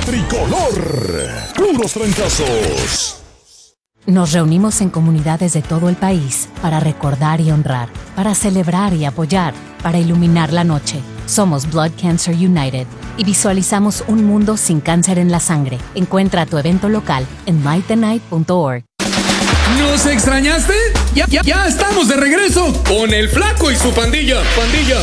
tricolor. Puros trancazos. Nos reunimos en comunidades de todo el país para recordar y honrar, para celebrar y apoyar, para iluminar la noche. Somos Blood Cancer United y visualizamos un mundo sin cáncer en la sangre. Encuentra tu evento local en mythennight.org. ¿Nos extrañaste? Ya estamos de regreso con el Flaco y su pandilla.